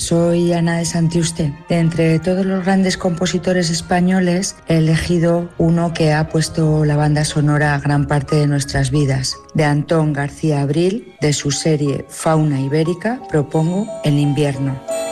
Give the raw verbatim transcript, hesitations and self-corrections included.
soy Ana de Santiuste. De entre todos los grandes compositores españoles he elegido uno que ha puesto la banda sonora a gran parte de nuestras vidas. De Antón García Abril, de su serie Fauna Ibérica, propongo El invierno.